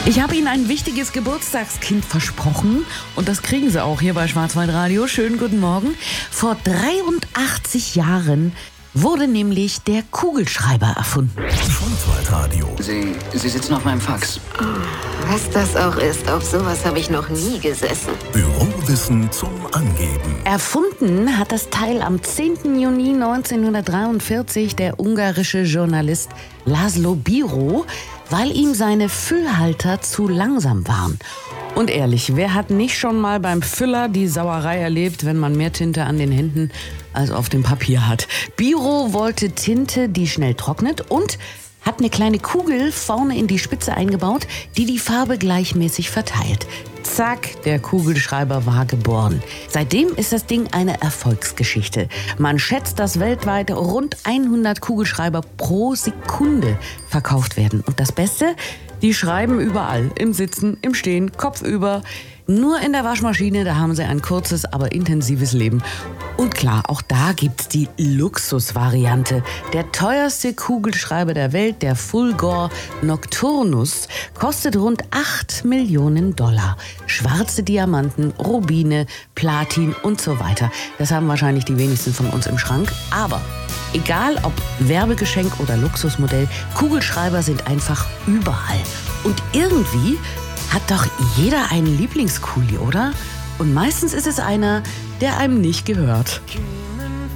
Ich habe Ihnen ein wichtiges Geburtstagskind versprochen und das kriegen Sie auch hier bei Schwarzwaldradio. Schönen guten Morgen. Vor 83 Jahren wurde nämlich der Kugelschreiber erfunden. Schwarzwaldradio. Sie sitzen auf meinem Fax. Was das auch ist, auf sowas habe ich noch nie gesessen. Bürowissen zum Angeben. Erfunden hat das Teil am 10. Juni 1943 der ungarische Journalist László Bíró, weil ihm seine Füllhalter zu langsam waren. Und ehrlich, wer hat nicht schon mal beim Füller die Sauerei erlebt, wenn man mehr Tinte an den Händen als auf dem Papier hat? Bíró wollte Tinte, die schnell trocknet, und hat eine kleine Kugel vorne in die Spitze eingebaut, die die Farbe gleichmäßig verteilt. Zack, der Kugelschreiber war geboren. Seitdem ist das Ding eine Erfolgsgeschichte. Man schätzt, dass weltweit rund 100 Kugelschreiber pro Sekunde verkauft werden. Und das Beste? Die schreiben überall, im Sitzen, im Stehen, kopfüber. Nur in der Waschmaschine, da haben sie ein kurzes, aber intensives Leben. Und klar, auch da gibt's die Luxusvariante. Der teuerste Kugelschreiber der Welt, der Fulgor Nocturnus, kostet rund 8 Millionen $. Schwarze Diamanten, Rubine, Platin und so weiter. Das haben wahrscheinlich die wenigsten von uns im Schrank. Aber egal ob Werbegeschenk oder Luxusmodell, Kugelschreiber sind einfach überall. Und irgendwie hat doch jeder einen Lieblingskuli, oder? Und meistens ist es einer, der einem nicht gehört.